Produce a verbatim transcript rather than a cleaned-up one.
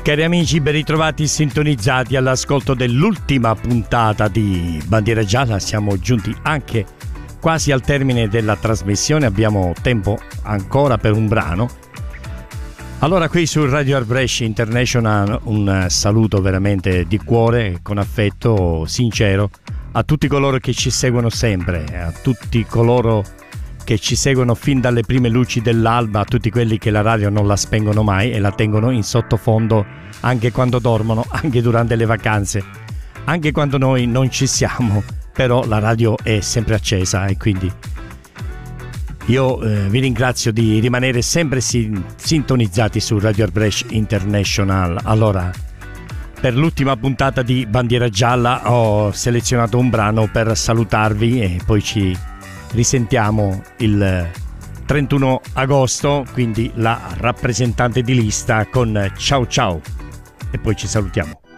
Cari amici, ben ritrovati sintonizzati all'ascolto dell'ultima puntata di Bandiera Gialla. Siamo giunti anche quasi al termine della trasmissione, abbiamo tempo ancora per un brano. Allora, qui su Radio Art Brescia International un saluto veramente di cuore, con affetto sincero a tutti coloro che ci seguono sempre, a tutti coloro che ci seguono fin dalle prime luci dell'alba, a tutti quelli che la radio non la spengono mai e la tengono in sottofondo anche quando dormono, anche durante le vacanze, anche quando noi non ci siamo, però la radio è sempre accesa e quindi io eh, vi ringrazio di rimanere sempre sin- sintonizzati su Radio Art Brescia International. Allora, per l'ultima puntata di Bandiera Gialla ho selezionato un brano per salutarvi e poi ci risentiamo il trentuno agosto, quindi la rappresentante di lista con Ciao Ciao, e poi ci salutiamo.